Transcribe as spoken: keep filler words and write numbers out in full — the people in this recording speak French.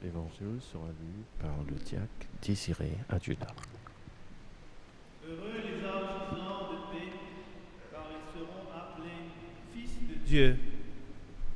L'évangile sera lu par le diacre Désiré Adjudant. Heureux les artisans de paix, car ils seront appelés fils de Dieu.